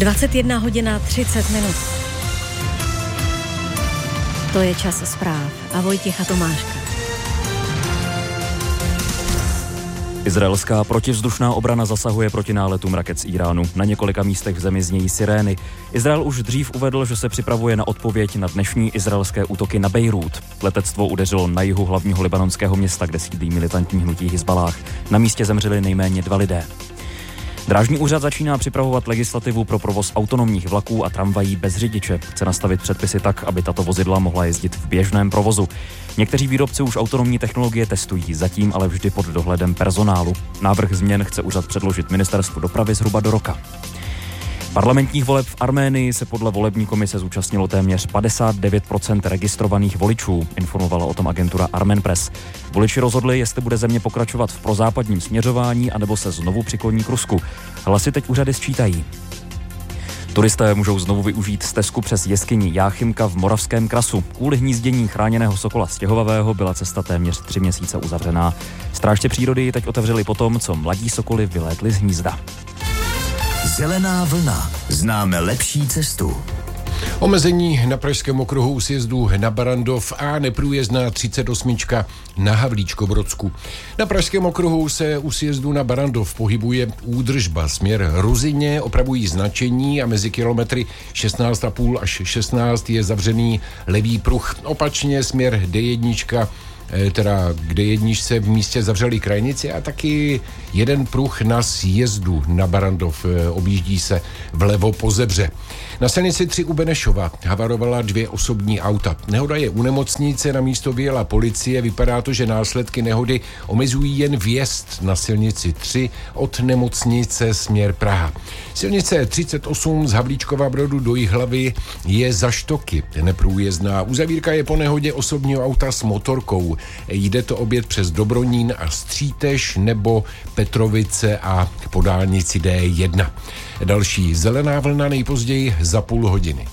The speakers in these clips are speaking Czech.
21 hodina 30 minut. To je čas zpráv a Vojtěcha Tomáška. Izraelská protivzdušná obrana zasahuje proti náletům raket z Iránu. Na několika místech v zemi znějí sirény. Izrael už dřív uvedl, že se připravuje na odpověď na dnešní izraelské útoky na Bejrút. Letectvo udeřilo na jihu hlavního libanonského města, kde sídlí militantní hnutí Hizballáh. Na místě zemřeli nejméně 2 lidé. Drážní úřad začíná připravovat legislativu pro provoz autonomních vlaků a tramvají bez řidiče. Chce nastavit předpisy tak, aby tato vozidla mohla jezdit v běžném provozu. Někteří výrobci už autonomní technologie testují, zatím ale vždy pod dohledem personálu. Návrh změn chce úřad předložit ministerstvu dopravy zhruba do roka. Parlamentních voleb v Arménii se podle volební komise zúčastnilo téměř 59% registrovaných voličů, informovala o tom agentura Armen Press. Voliči rozhodli, jestli bude země pokračovat v prozápadním směřování, anebo se znovu přikloní k Rusku. Hlasy teď úřady sčítají. Turisté můžou znovu využít stezku přes jeskyni Jáchymka v Moravském krasu. Kvůli hnízdění chráněného sokola stěhovavého byla cesta téměř 3 měsíce uzavřená. Strážci přírody ji teď otevřeli potom, co mladí sokoly vylétli z hnízda. Zelená vlna. Známe lepší cestu. Omezení na pražském okruhu u sjezdu na Barrandov a neprůjezdná 38 na Havlíčkobrodsku. Na pražském okruhu se u sjezdu na Barrandov pohybuje údržba. Směr Ruzyně opravují značení a mezi kilometry 16,5 až 16 je zavřený levý pruh. Opačně směr D1, teda k D1 v místě zavřeli krajnici a taky jeden pruh na sjezdu na Barrandov, objíždí se vlevo po Zebře. Na silnici 3 u Benešova havarovala 2 osobní auta. Nehoda je u nemocnice, na místo vyjela policie, vypadá to, že následky nehody omezují jen vjezd na silnici 3 od nemocnice směr Praha. Silnice 38 z Havlíčkova Brodu do Jihlavy je za Štoky neprůjezdná. Uzavírka je po nehodě osobního auta s motorkou. Jde to obět přes Dobronín a Střítež nebo Petrovice a po dálnici D1. Další zelená vlna nejpozději za půl hodiny.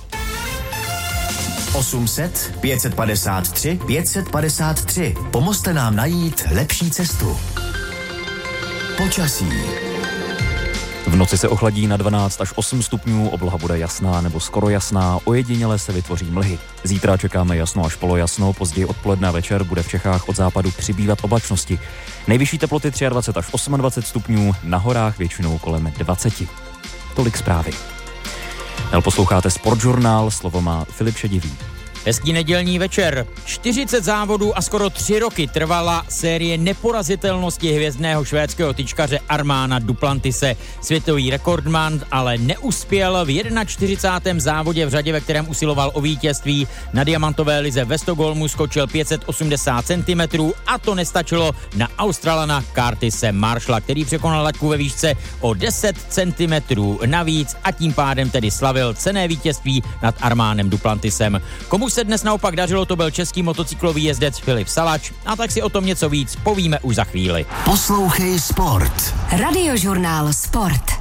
800 553 553. Pomozte nám najít lepší cestu. Počasí. V noci se ochladí na 12 až 8 stupňů, obloha bude jasná nebo skoro jasná, ojediněle se vytvoří mlhy. Zítra čekáme jasno až polojasno, později odpoledne a večer bude v Čechách od západu přibývat oblačnosti. Nejvyšší teploty 23 až 28 stupňů, na horách většinou kolem 20. Tolik zprávy. Posloucháte Sportžurnál, slovo má Filip Šedivý. Hezký nedělní večer. 40 závodů a skoro 3 roky trvala série neporazitelnosti hvězdného švédského tyčkaře Armanda Duplantise. Světový rekordman ale neuspěl v 41. závodě v řadě, ve kterém usiloval o vítězství. Na diamantové lize ve Stockholmu skočil 580 cm a to nestačilo na Australana Curtise Marshalla, který překonal laťku ve výšce o 10 cm navíc a tím pádem tedy slavil cenné vítězství nad Armandem Duplantisem. Komu se dnes naopak dařilo, to byl český motocyklový jezdec Filip Salač, a tak si o tom něco víc povíme už za chvíli. Poslouchej Sport. Radiožurnál Sport.